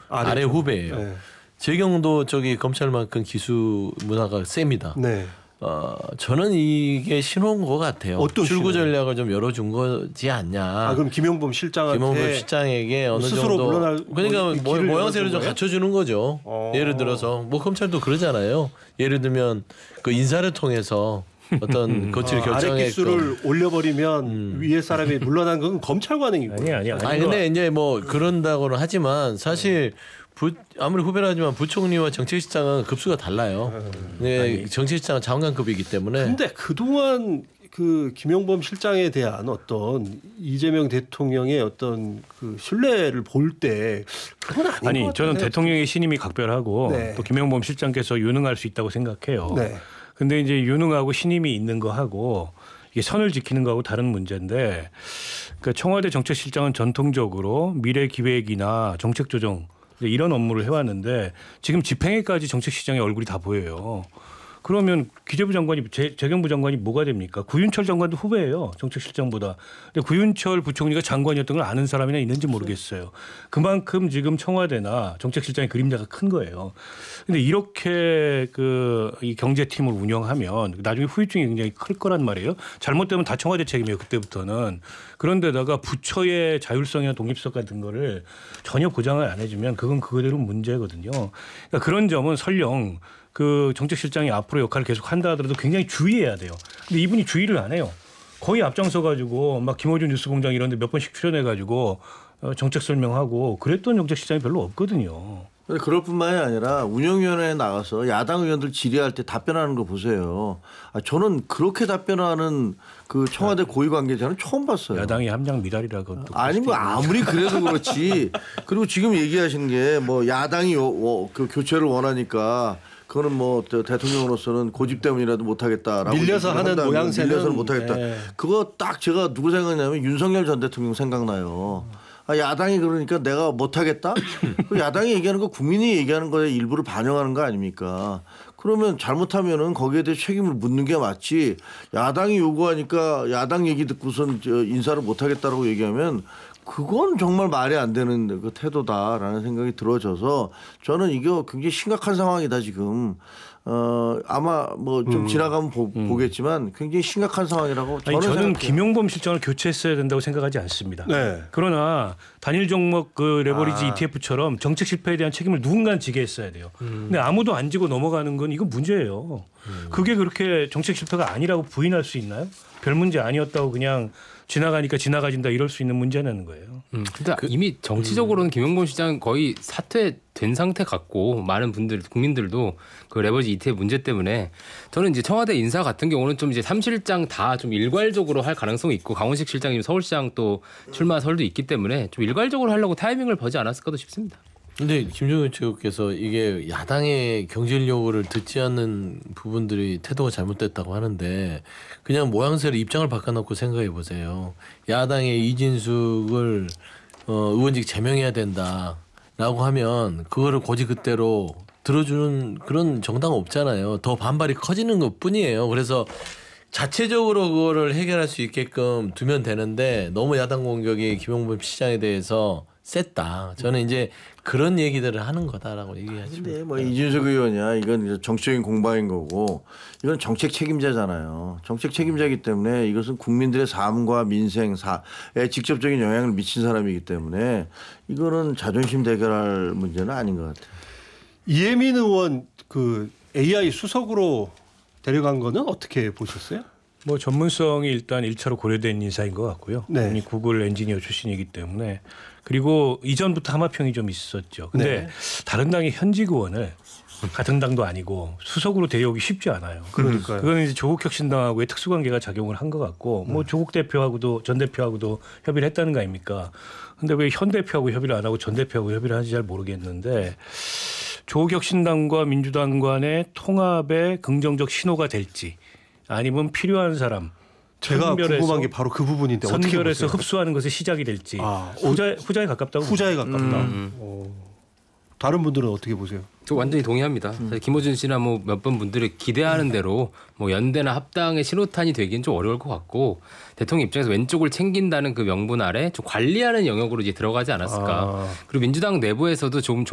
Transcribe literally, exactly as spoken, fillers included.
아래, 아래 후배예요. 네. 제 경우도 저기 검찰만큼 기수 문화가 셉니다. 네. 어, 저는 이게 신호인 것 같아요. 출구 신호예요? 전략을 좀 열어준 거지 않냐. 아, 그럼 김용범 실장한테 김홍범 실장에게 어느 스스로 정도 물러날 그러니까 뭐 모, 길을 모양새를 좀 열어준 거예요? 갖춰주는 거죠. 어. 예를 들어서 뭐 검찰도 그러잖아요. 예를 들면 그 인사를 통해서 어떤 거취를 아, 아래 결정했고. 기수를 올려버리면 음. 위에 사람이 물러난 건 검찰 관행이고. 아니 아니 아니. 아니 근데 이제 뭐 그런다고는 하지만 사실 부, 아무리 후배라지만 부총리와 정책실장은 급수가 달라요. 네, 정책실장은 장관급이기 때문에. 근데 그동안 그 김용범 실장에 대한 어떤 이재명 대통령의 어떤 그 신뢰를 볼 때 그건 아닌 아니 것 저는 같아요. 대통령의 신임이 각별하고 네. 또 김용범 실장께서 유능할 수 있다고 생각해요. 네. 근데 이제 유능하고 신임이 있는 거 하고 이게 선을 지키는 거하고 다른 문제인데 그 청와대 정책실장은 전통적으로 미래 기획이나 정책 조정 이런 업무를 해왔는데 지금 집행에까지 정책실장의 얼굴이 다 보여요. 그러면 기재부 장관이 재, 재경부 장관이 뭐가 됩니까? 구윤철 장관도 후배예요. 정책실장보다. 근데 구윤철 부총리가 장관이었던 걸 아는 사람이나 있는지 모르겠어요. 그만큼 지금 청와대나 정책실장의 그림자가 큰 거예요. 근데 이렇게 그 이 경제팀을 운영하면 나중에 후유증이 굉장히 클 거란 말이에요. 잘못되면 다 청와대 책임이에요. 그때부터는. 그런데다가 부처의 자율성이나 독립성 같은 거를 전혀 보장을 안 해주면 그건 그거대로 문제거든요. 그러니까 그런 점은 설령 그 정책실장이 앞으로 역할을 계속 한다 하더라도 굉장히 주의해야 돼요. 근데 이분이 주의를 안 해요. 거의 앞장서 가지고 막 김어준 뉴스공장 이런 데 몇 번씩 출연해 가지고 정책 설명하고 그랬던 정책실장이 별로 없거든요. 그럴 뿐만이 아니라 운영위원회에 나가서 야당 의원들 질의할 때 답변하는 거 보세요. 아, 저는 그렇게 답변하는 그 청와대 고위 관계자는 처음 봤어요. 야당이 함장 미달이라고. 아니 뭐 아무리 그래도 그렇지. 그리고 지금 얘기하신 게 뭐 야당이 요, 어, 그 교체를 원하니까 그거는 뭐 대통령으로서는 고집 때문이라도 못하겠다라고 밀려서 하는 모양새는 밀려서는 못하겠다. 네. 그거 딱 제가 누구 생각나면 윤석열 전 대통령 생각나요. 아, 야당이 그러니까 내가 못하겠다? 그 야당이 얘기하는 거 국민이 얘기하는 거에 일부를 반영하는 거 아닙니까? 그러면 잘못하면은 거기에 대해 책임을 묻는 게 맞지. 야당이 요구하니까 야당 얘기 듣고선 저 인사를 못하겠다라고 얘기하면 그건 정말 말이 안 되는 그 태도다라는 생각이 들어져서 저는 이거 굉장히 심각한 상황이다 지금. 어 아마 뭐 좀 음. 지나가면 보, 음. 보겠지만 굉장히 심각한 상황이라고 저는 아니, 저는 생각해요. 김용범 실장을 교체했어야 된다고 생각하지 않습니다. 네. 그러나 단일 종목 그 레버리지 아. 이티에프처럼 정책 실패에 대한 책임을 누군가 지게 했어야 돼요. 음. 근데 아무도 안 지고 넘어가는 건 이건 문제예요. 음. 그게 그렇게 정책 실패가 아니라고 부인할 수 있나요? 별 문제 아니었다고 그냥 지나가니까 지나가진다 이럴 수 있는 문제라는 거예요. 음, 근데 그, 이미 정치적으로는 음. 김용범 시장 거의 사퇴된 상태 같고 많은 분들 국민들도 그 레버리지 이티에프 문제 때문에 저는 이제 청와대 인사 같은 경우는 좀 이제 삼 실장 다 좀 일괄적으로 할 가능성이 있고 강원식 실장님 서울시장 또 출마 설도 있기 때문에 좀 일괄적으로 하려고 타이밍을 보지 않았을까도 싶습니다. 근데 김종인 최고께서 이게 야당의 경질 요구를 듣지 않는 부분들이 태도가 잘못됐다고 하는데 그냥 모양새로 입장을 바꿔놓고 생각해 보세요. 야당의 이진숙을 어, 의원직 제명해야 된다라고 하면 그거를 고지 그대로 들어주는 그런 정당은 없잖아요. 더 반발이 커지는 것뿐이에요. 그래서 자체적으로 그거를 해결할 수 있게끔 두면 되는데 너무 야당 공격이 김용범 시장에 대해서 셌다. 저는 이제 그런 얘기들을 하는 거다라고 얘기하죠. 근데 뭐 이준석 의원이야 이건 정치적인 공방인 거고 이건 정책 책임자잖아요. 정책 책임자이기 때문에 이것은 국민들의 삶과 민생 사에 직접적인 영향을 미친 사람이기 때문에 이거는 자존심 대결할 문제는 아닌 것 같아요. 이혜민 의원 그 에이아이 수석으로 데려간 거는 어떻게 보셨어요? 뭐 전문성이 일단 일 차로 고려된 인사인 것 같고요. 네. 이미 구글 엔지니어 출신이기 때문에 그리고 이전부터 하마평이 좀 있었죠. 근데 네. 다른 당의 현직 의원을 같은 당도 아니고 수석으로 데려오기 쉽지 않아요. 그러니까요. 그건 이제 조국 혁신당하고의 특수관계가 작용을 한 것 같고 뭐 조국 대표하고도 전 대표하고도 협의를 했다는 거 아닙니까? 근데 왜 현 대표하고 협의를 안 하고 전 대표하고 협의를 하는지 잘 모르겠는데 조국 혁신당과 민주당 간의 통합의 긍정적 신호가 될지 아니면 필요한 사람 제가 선별해서, 궁금한 게 바로 그 부분인데 어떻게 선별해서 보세요? 흡수하는 것의 시작이 될지 아, 후자, 후자에 가깝다고 후자에 가깝다. 음. 어. 다른 분들은 어떻게 보세요? 저 완전히 동의합니다. 사실 김어준 씨나 뭐 몇 번 분들이 기대하는 대로 뭐 연대나 합당의 신호탄이 되기는 좀 어려울 것 같고 대통령 입장에서 왼쪽을 챙긴다는 그 명분 아래 좀 관리하는 영역으로 이제 들어가지 않았을까. 아. 그리고 민주당 내부에서도 좀